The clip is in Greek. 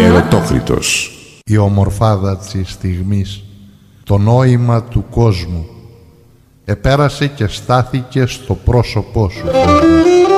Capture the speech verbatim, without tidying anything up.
Ερωτόκριτος. Η ομορφάδα της στιγμής, το νόημα του κόσμου, επέρασε και στάθηκε στο πρόσωπό σου.